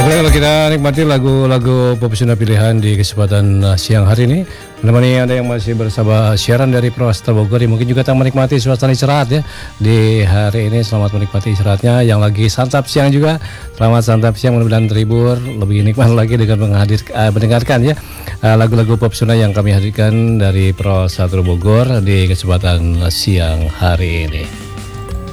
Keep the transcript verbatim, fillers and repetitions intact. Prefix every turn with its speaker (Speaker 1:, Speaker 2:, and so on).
Speaker 1: Kalau kita nikmati lagu-lagu profesional pilihan di kesempatan uh, siang hari ini, menemani Anda yang masih bersama siaran dari Prasasta Bogor, mungkin juga tak menikmati suasana istirahat ya di hari ini. Selamat menikmati istirahatnya. Yang lagi santap siang juga, selamat santap siang, mudah-mudahan terhibur, lebih nikmat lagi dengan menghadir, uh, mendengarkan ya uh, lagu-lagu profesional yang kami hadirkan dari Prasasta Bogor di kesempatan siang hari ini.